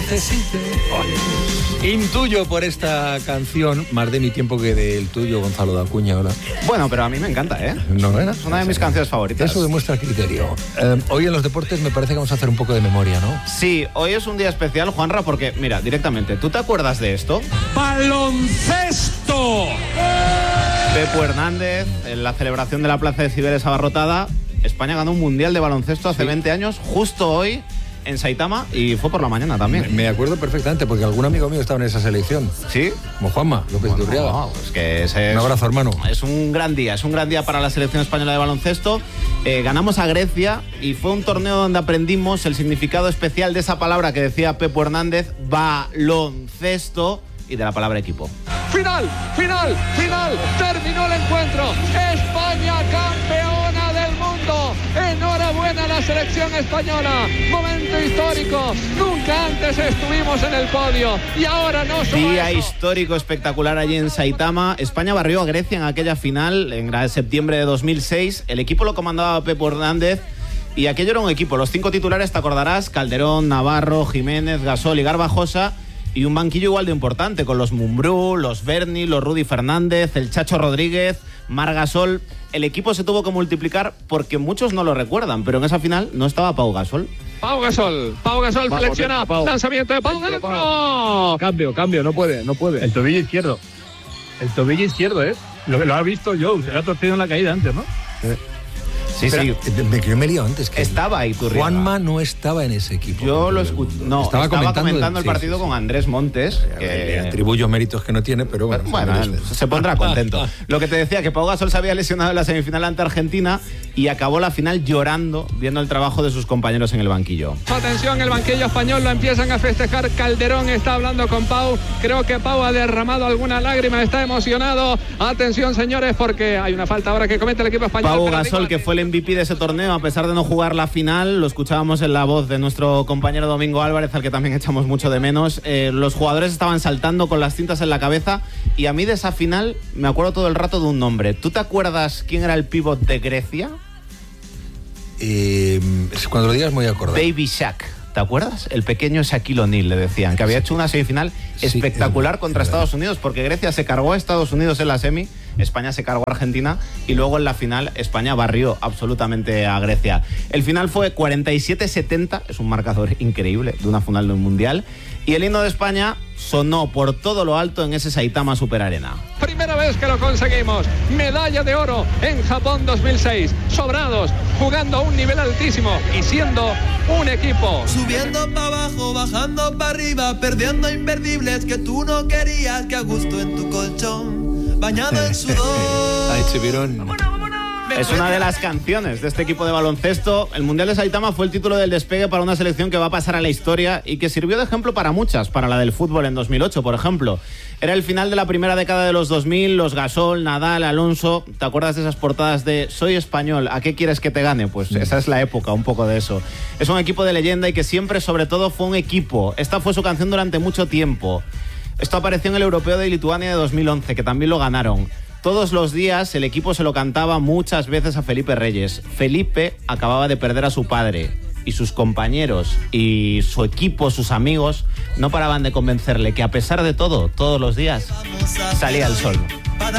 necesite. Intuyo por esta canción más de mi tiempo que del tuyo, Gonzalo de Acuña. Hola. Bueno, pero a mí me encanta, ¿eh? ¿No era? Es una de mis canciones favoritas. Eso demuestra criterio. Hoy en los deportes me parece que vamos a hacer un poco de memoria, ¿no? Sí, hoy es un día especial, Juanra, porque, mira, directamente, ¿tú te acuerdas de esto? ¡Baloncesto! Pepo Hernández, en la celebración de la Plaza de Cibeles abarrotada, España ganó un mundial de baloncesto hace 20 años, justo hoy, en Saitama, y fue por la mañana también. Me acuerdo perfectamente, porque algún amigo mío estaba en esa selección. ¿Sí? Como Juanma López de Urriaga. No, pues que ese un abrazo, hermano. Es un gran día para la selección española de baloncesto. Ganamos a Grecia y fue un torneo donde aprendimos el significado especial de esa palabra que decía Pepo Hernández, baloncesto, y de la palabra equipo. Final, terminó el encuentro. España campeona del mundo. Enhorabuena a la selección española. Momento histórico. Nunca antes estuvimos en el podio y ahora no somos. Día histórico espectacular allí en Saitama. España barrió a Grecia en aquella final en septiembre de 2006. El equipo lo comandaba Pepo Hernández. Y aquello era un equipo. Los 5 titulares, te acordarás: Calderón, Navarro, Jiménez, Gasol y Garbajosa. Y un banquillo igual de importante, con los Mumbrú, los Berni, los Rudy Fernández, el Chacho Rodríguez, Marc Gasol. El equipo se tuvo que multiplicar porque muchos no lo recuerdan, pero en esa final no estaba Pau Gasol. Pau Gasol flexiona, lanzamiento de Pau Gasol. Cambio, no puede. El tobillo izquierdo, lo has visto yo, se ha torcido en la caída antes, ¿no? Sí. Me he liado antes. Que estaba ahí Turriaga. Juanma no estaba en ese equipo. Yo lo escuché. No, estaba comentando el partido con Andrés Montes. Le atribuyo méritos que no tiene, pero bueno. Se pondrá contento. Lo que te decía, que Pau Gasol se había lesionado en la semifinal ante Argentina y acabó la final llorando viendo el trabajo de sus compañeros en el banquillo. Atención, el banquillo español lo empiezan a festejar. Calderón está hablando con Pau. Creo que Pau ha derramado alguna lágrima, está emocionado. Atención, señores, porque hay una falta ahora que comete el equipo español. Pau Gasol, que fue el MVP de ese torneo, a pesar de no jugar la final, lo escuchábamos en la voz de nuestro compañero Domingo Álvarez, al que también echamos mucho de menos. Los jugadores estaban saltando con las cintas en la cabeza y a mí de esa final me acuerdo todo el rato de un nombre. ¿Tú te acuerdas quién era el pívot de Grecia? Cuando lo digas me voy a acordar. Baby Shaq. ¿Te acuerdas? El pequeño Shaquille O'Neal, le decían, que había hecho una semifinal espectacular contra Estados Unidos, porque Grecia se cargó a Estados Unidos en la semi, España se cargó a Argentina y luego en la final España barrió absolutamente a Grecia. El final fue 47-70, es un marcador increíble de una final de un mundial, y el himno de España sonó por todo lo alto en ese Saitama Super Arena. Primera vez que lo conseguimos. Medalla de oro en Japón 2006. Sobrados, jugando a un nivel altísimo y siendo un equipo. Subiendo para abajo, bajando para arriba, perdiendo invertibles que tú no querías, que a gusto en tu colchón, bañado en sudor. Ay, Chipirón. Es una de las canciones de este equipo de baloncesto. El Mundial de Saitama fue el título del despegue para una selección que va a pasar a la historia y que sirvió de ejemplo para muchas, para la del fútbol en 2008, por ejemplo. Era el final de la primera década de los 2000, los Gasol, Nadal, Alonso. ¿Te acuerdas de esas portadas de "Soy español, ¿a qué quieres que te gane"? Pues esa es la época, un poco de eso. Es un equipo de leyenda y que siempre, sobre todo, fue un equipo. Esta fue su canción durante mucho tiempo. Esto apareció en el Europeo de Lituania de 2011, que también lo ganaron. Todos los días el equipo se lo cantaba muchas veces a Felipe Reyes. Felipe acababa de perder a su padre y sus compañeros y su equipo, sus amigos, no paraban de convencerle que a pesar de todo, todos los días salía el sol.